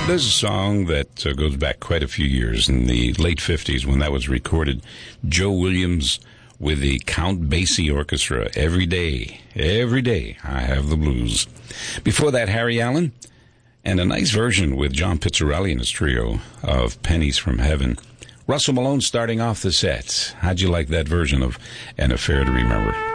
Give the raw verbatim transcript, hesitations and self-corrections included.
There's a song that uh, goes back quite a few years in the late fifties when that was recorded. Joe Williams with the Count Basie Orchestra. Every day, every day, I have the blues. Before that, Harry Allen, and a nice version with John Pizzarelli and his trio of Pennies from Heaven. Russell Malone starting off the set. How'd you like that version of An Affair to Remember?